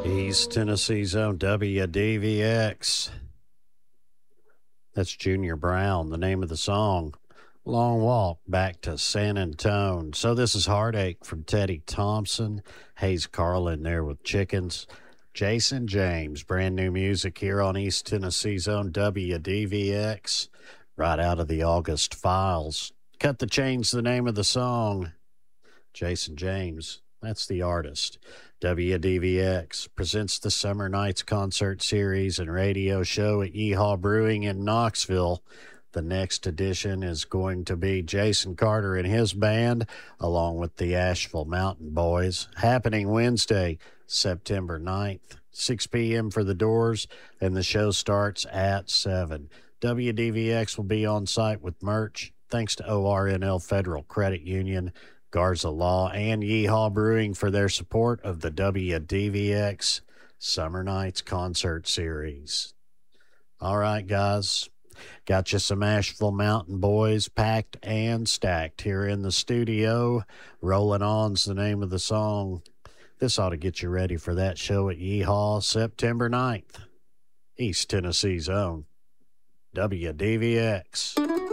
East Tennessee's own WDVX. That's Junior Brown, the name of the song. Long Walk Back to San Antone. So this is Heartache from Teddy Thompson. Hayes Carlin there with Chickens. Jason James, brand new music here on East Tennessee's own WDVX. Right out of the August files. Cut the Chains, the name of the song. Jason James, that's the artist. WDVX presents the Summer Nights concert series and radio show at Yeehaw Brewing in Knoxville. The next edition is going to be Jason Carter and his band, along with the Asheville Mountain Boys, happening Wednesday, September 9th, 6 p.m. for the doors, and the show starts at 7. WDVX will be on site with merch, thanks to ORNL Federal Credit Union, Garza Law, and Yeehaw Brewing for their support of the WDVX Summer Nights concert series. All right, guys. Got you some Asheville Mountain Boys packed and stacked here in the studio. Rolling On's the name of the song. This ought to get you ready for that show at Yeehaw September 9th. East Tennessee's own WDVX.